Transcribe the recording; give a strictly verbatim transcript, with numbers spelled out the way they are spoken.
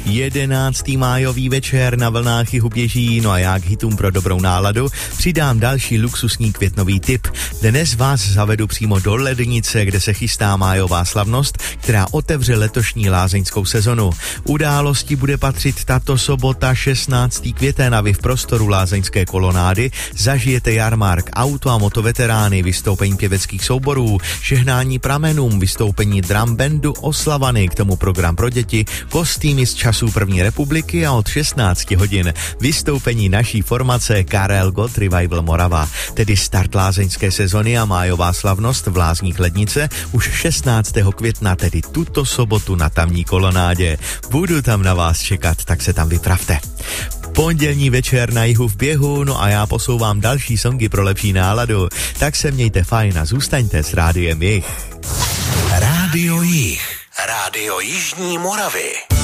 Jedenáctý májový večer na vlnách Jihu běží, no a já k hitům pro dobrou náladu přidám další luxusní květnový tip. Dnes vás zavedu přímo do Lednice, kde se chystá májová slavnost, která otevře letošní lázeňskou sezonu. Události bude patřit tato sobota šestnáctého květen a vy v prostoru lázeňské kolonády zažijete jarmark, auto a motoveterány, vystoupení pěveckých souborů, žehnání pramenům, vystoupení drum bandu Oslavany, k tomu program pro děti, kostýmy z časů první republiky a od šestnáct hodin vystoupení naší formace Karel Gott Revival Morava, tedy start lázeňské sezony a májová slavnost v Lázních Lednice už šestnáctého května, tedy tuto sobotu na tamní kolonádě. Budu tam na vás čekat, tak se tam vypravte. Pondělní večer na Jihu v běhu, no a já posouvám další songy pro lepší náladu. Tak se mějte fajn a zůstaňte s Rádiem Jih. Rádio Jih. Rádio Jižní Moravy.